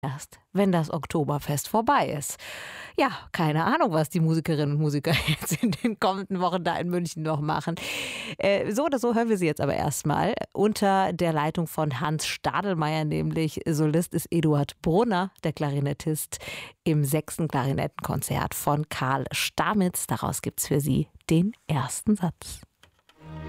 erst, wenn das Oktoberfest vorbei ist. Ja, keine Ahnung, was die Musikerinnen und Musiker jetzt in den kommenden Wochen da in München noch machen. So oder so hören wir sie jetzt aber erstmal. Unter der Leitung von Hans Stadelmeier, nämlich Solist ist Eduard Brunner, der Klarinettist, im 6. Klarinettenkonzert von Karl Stamitz. Daraus gibt's für Sie den ersten Satz.